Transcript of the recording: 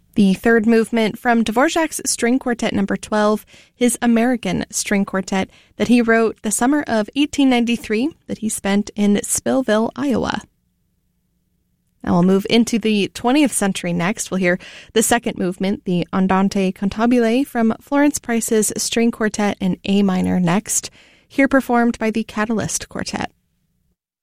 The third movement from Dvorak's String Quartet No. 12, his American String Quartet that he wrote the summer of 1893 that he spent in Spillville, Iowa. Now we'll move into the 20th century next. We'll hear the second movement, the Andante Cantabile, from Florence Price's String Quartet in A minor next, here performed by the Catalyst Quartet.